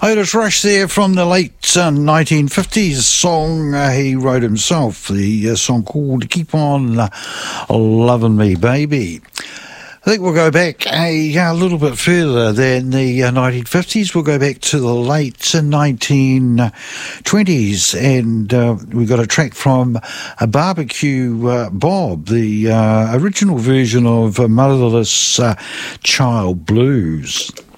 Otis Rush there from the late 1950s song he wrote himself, the song called Keep On Loving Me Baby. I think we'll go back a little bit further than the 1950s. We'll go back to the late 1920s, and we got a track from Barbecue Bob, the original version of Motherless Child Blues.